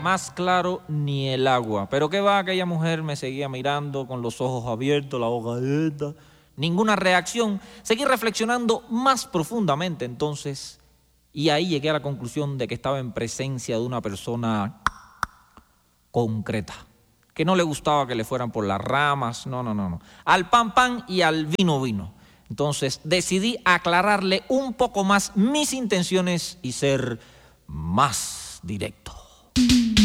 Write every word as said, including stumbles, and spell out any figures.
Más claro ni el agua. Pero qué va, aquella mujer me seguía mirando con los ojos abiertos, la boca abierta. Ninguna reacción. Seguí reflexionando más profundamente entonces y ahí llegué a la conclusión de que estaba en presencia de una persona concreta, que no le gustaba que le fueran por las ramas, no, no, no, no. Al pan, pan y al vino, vino. Entonces decidí aclararle un poco más mis intenciones y ser más directo.